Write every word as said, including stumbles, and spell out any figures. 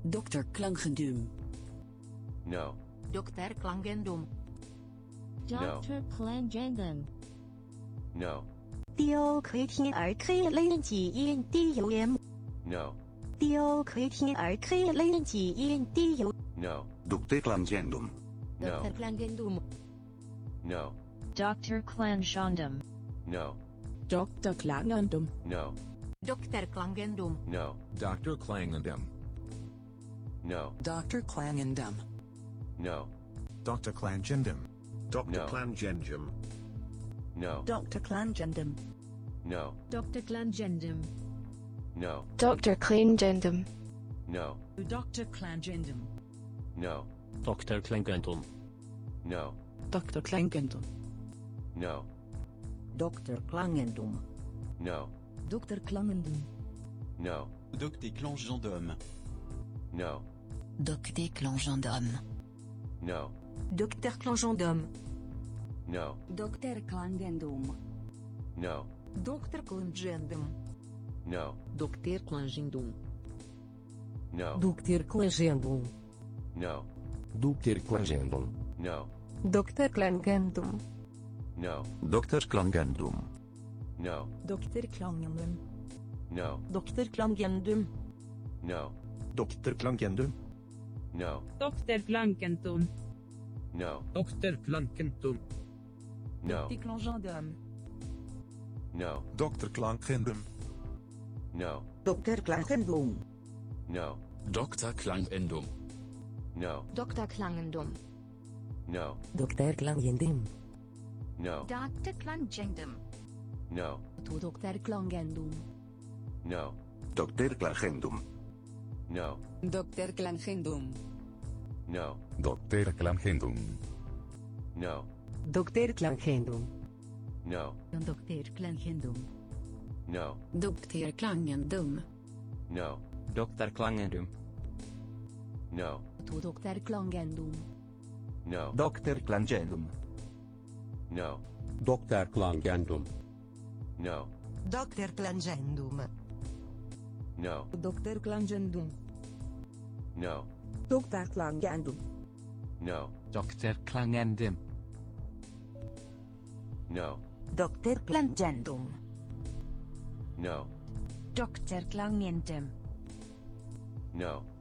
dokter Klangendum. No. dokter Klangendum. doctor Klangendum. No. D O K T R K L N G E N D U M. No. D O K T R K L N G E N D U. No. docter Klangendum. No. dokter Klangendum. No. doctor Klangendum. No. dokter Klangendum. No. dokter Klangendum. No. doctor Klangendum. No. dokter Klangendum. No. doctor Klangendum. doctor No. Klangendum. No. doctor Klangendum. No. dokter Klangendum. No. doctor Klangendum. No. dokter Klangendum. No. dokter Klangendum. No. dokter Klangendum. No. dokter Klangendum. No. dokter Klangendum. No. docter Klangendum. No. dokter Klangendum. No. dokter Klangendum. No. dokter Klangendum. No. dokter Klangendum. No. dokter Klangendum. No. dokter Klangendum. No. dokter Klangendum. No. dokter Klangendum. No. docter Klangendum. No. dokter Klangendum. No. dokter Klangendum. No. docter Klangendum. No. dokter Klangendum. No. dokter Klangendum. No. Klangendum. No. doctor Klangendum. No. dokter Klangendum. No. dokter Klangendum. No. dokter Klangendum. No. dokter Klangendum. No. dokter Klangendum. No. dokter Klangendum. No. docter Klangendum. No. dokter Klangendum. No. doctor Klangendum. No. dokter Klangendum. No. dokter Klangendum. No. dokter Klangendum. No. dokter Klangendum. No. dokter Klangendum. No. docter Klangendum. No. dokter Klangendum. No. dokter Klangendum. No. dokter Klangendum. No. dokter Klangendum. No. dokter Klangendum. No. dokter Klangendum. No. dokter Klangendum. No.